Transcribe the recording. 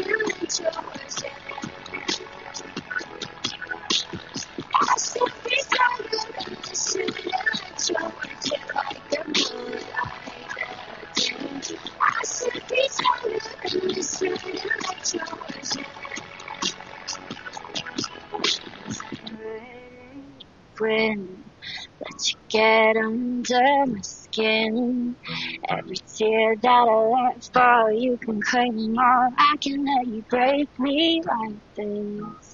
When let you get under my skin. Every tear that I let fall, you can claim them all. I can let you break me like this.